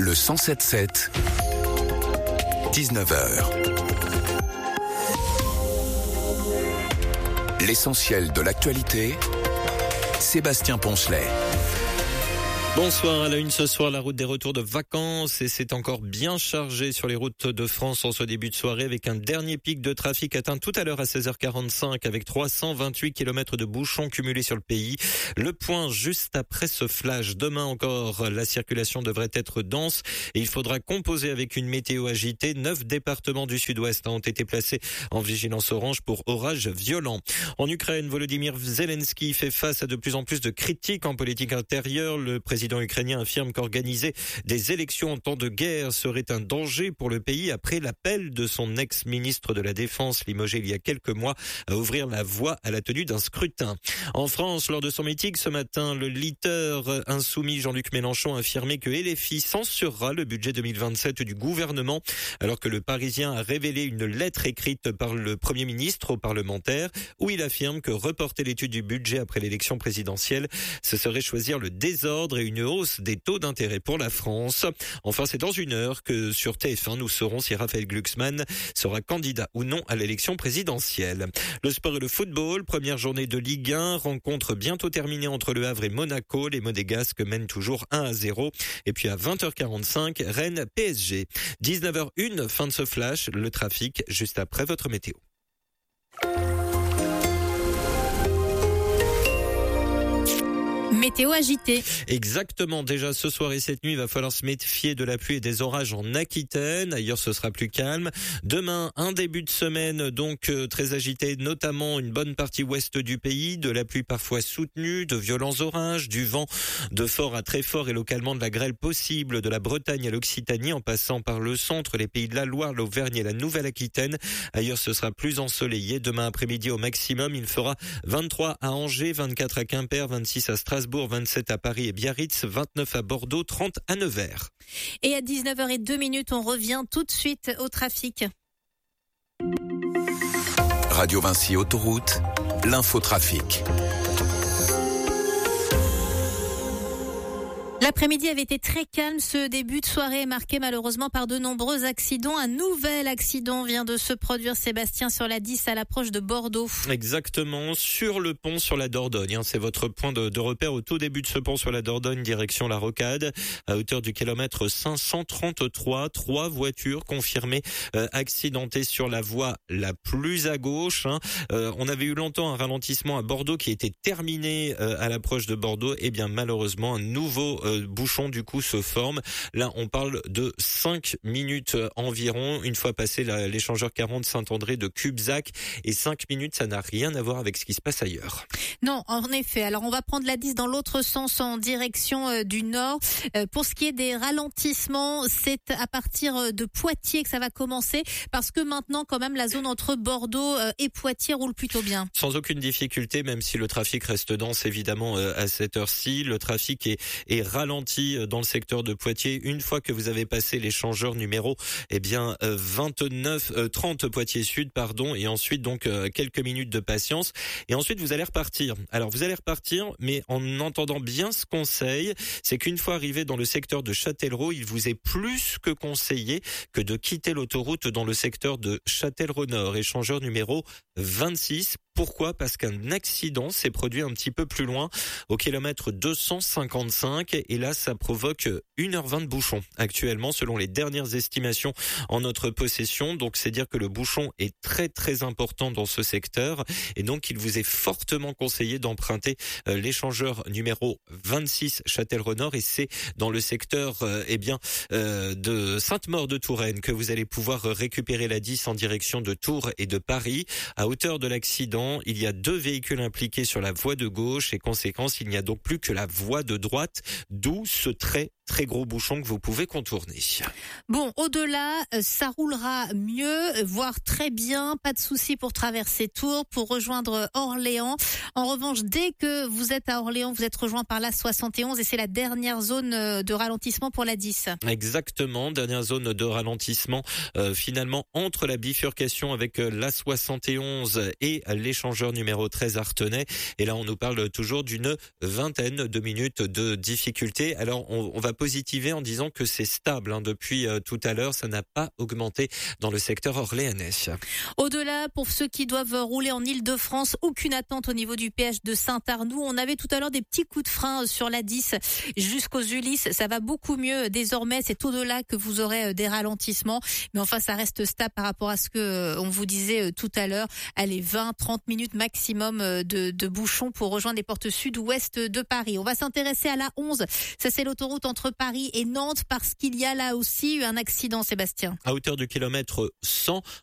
Le 107.7, 19h. L'essentiel de l'actualité, Sébastien Poncelet. Bonsoir, à la une ce soir, la route des retours de vacances et c'est encore bien chargé sur les routes de France en ce début de soirée avec un dernier pic de trafic atteint tout à l'heure à 16h45 avec 328 km de bouchons cumulés sur le pays. Le point juste après ce flash. Demain encore, la circulation devrait être dense et il faudra composer avec une météo agitée. 9 départements du sud-ouest ont été placés en vigilance orange pour orages violents. En Ukraine, Volodymyr Zelensky fait face à de plus en plus de critiques en politique intérieure. Le président ukrainien affirme qu'organiser des élections en temps de guerre serait un danger pour le pays après l'appel de son ex-ministre de la Défense, limogé il y a quelques mois, à ouvrir la voie à la tenue d'un scrutin. En France, lors de son meeting ce matin, le leader insoumis Jean-Luc Mélenchon a affirmé que LFI censurera le budget 2027 du gouvernement, alors que le Parisien a révélé une lettre écrite par le Premier ministre aux parlementaires où il affirme que reporter l'étude du budget après l'élection présidentielle, ce serait choisir le désordre et une hausse des taux d'intérêt pour la France. Enfin, c'est dans une heure que sur TF1, nous saurons si Raphaël Glucksmann sera candidat ou non à l'élection présidentielle. Le sport et le football, première journée de Ligue 1, rencontre bientôt terminée entre Le Havre et Monaco. Les Monégasques mènent toujours 1-0. Et puis à 20h45, Rennes PSG. 19h01, fin de ce flash, le trafic juste après votre météo. Météo agitée. Exactement. Déjà ce soir et cette nuit, il va falloir se méfier de la pluie et des orages en Aquitaine. Ailleurs, ce sera plus calme. Demain, un début de semaine donc très agité, notamment une bonne partie ouest du pays. De la pluie parfois soutenue, de violents orages, du vent de fort à très fort et localement de la grêle possible de la Bretagne à l'Occitanie en passant par le centre, les pays de la Loire, l'Auvergne et la Nouvelle-Aquitaine. Ailleurs, ce sera plus ensoleillé. Demain après-midi au maximum, il fera 23 à Angers, 24 à Quimper, 26 à Strasbourg, 27 à Paris et Biarritz, 29 à Bordeaux, 30 à Nevers. Et à 19h02, on revient tout de suite au trafic. Radio Vinci Autoroute, l'infotrafic. L'après-midi avait été très calme. Ce début de soirée est marqué malheureusement par de nombreux accidents. Un nouvel accident vient de se produire, Sébastien, sur la 10 à l'approche de Bordeaux. Exactement, sur le pont sur la Dordogne. C'est votre point de repère au tout début de ce pont sur la Dordogne, direction la Rocade, à hauteur du kilomètre 533. 3 voitures confirmées accidentées sur la voie la plus à gauche. On avait eu longtemps un ralentissement à Bordeaux qui était terminé à l'approche de Bordeaux. Et bien malheureusement, un nouveau bouchon du coup se forme. Là, on parle de 5 minutes environ, une fois passé l'échangeur 40 Saint-André de Cubzac. Et 5 minutes, ça n'a rien à voir avec ce qui se passe ailleurs. Non, en effet. Alors, on va prendre la 10 dans l'autre sens, en direction du nord. Pour ce qui est des ralentissements, c'est à partir de Poitiers que ça va commencer, parce que maintenant, quand même, la zone entre Bordeaux et Poitiers roule plutôt bien. Sans aucune difficulté, même si le trafic reste dense, évidemment, à cette heure-ci. Le trafic est ralenti dans le secteur de Poitiers. Une fois que vous avez passé l'échangeur numéro 30 Poitiers Sud, et ensuite donc quelques minutes de patience. Et ensuite, vous allez repartir. Alors, vous allez repartir, mais en entendant bien ce conseil, c'est qu'une fois arrivé dans le secteur de Châtellerault, il vous est plus que conseillé que de quitter l'autoroute dans le secteur de Châtellerault-Nord, échangeur numéro 26. Pourquoi ? Parce qu'un accident s'est produit un petit peu plus loin, au kilomètre 255, et là, ça provoque 1h20 de bouchon actuellement, selon les dernières estimations en notre possession. Donc, c'est dire que le bouchon est très, très important dans ce secteur, et donc, il vous est fortement conseillé d'emprunter l'échangeur numéro 26 Châtellerault-Nord, et c'est dans le secteur de Sainte-Maure-de-Touraine que vous allez pouvoir récupérer la 10 en direction de Tours et de Paris. À hauteur de l'accident, il y a 2 véhicules impliqués sur la voie de gauche et conséquence, il n'y a donc plus que la voie de droite, d'où ce très gros bouchon que vous pouvez contourner. Bon, au-delà, ça roulera mieux, voire très bien, pas de souci pour traverser Tours, pour rejoindre Orléans. En revanche, dès que vous êtes à Orléans, vous êtes rejoint par la 71 et c'est la dernière zone de ralentissement pour la 10. Exactement, dernière zone de ralentissement finalement entre la bifurcation avec la 71 et l'échangeur numéro 13 Artenay. Et là, on nous parle toujours d'une vingtaine de minutes de difficulté. Alors, on va positivé en disant que c'est stable depuis tout à l'heure. Ça n'a pas augmenté dans le secteur orléanais. Au-delà, pour ceux qui doivent rouler en Île-de-France, aucune attente au niveau du péage de Saint-Arnoux. On avait tout à l'heure des petits coups de frein sur la 10 jusqu'aux Ulysses. Ça va beaucoup mieux désormais. C'est au-delà que vous aurez des ralentissements. Mais enfin, ça reste stable par rapport à ce que on vous disait tout à l'heure. Allez, 20-30 minutes maximum de bouchons pour rejoindre les portes sud-ouest de Paris. On va s'intéresser à la 11. Ça, c'est l'autoroute entre Paris et Nantes parce qu'il y a là aussi eu un accident, Sébastien. À hauteur du kilomètre 100,